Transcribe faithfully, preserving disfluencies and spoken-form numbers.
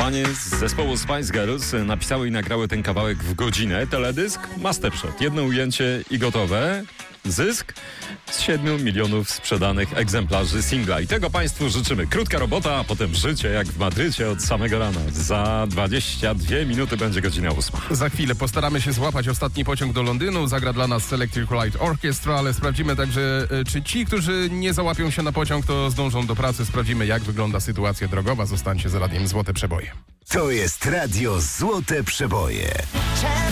Panie z zespołu Spice Girls napisały i nagrały ten kawałek w godzinę. Teledysk ma stepshot. Jedno ujęcie i gotowe. Zysk z siedmiu milionów sprzedanych egzemplarzy singla. I tego Państwu życzymy. Krótka robota, a potem życie jak w Madrycie od samego rana. Za dwadzieścia dwie minuty będzie godzina ósma. Za chwilę postaramy się złapać ostatni pociąg do Londynu. Zagra dla nas Electric Light Orchestra, ale sprawdzimy także, czy ci, którzy nie załapią się na pociąg, to zdążą do pracy. Sprawdzimy, jak wygląda sytuacja drogowa. Zostańcie z radiem Złote Przeboje. To jest Radio Złote Przeboje.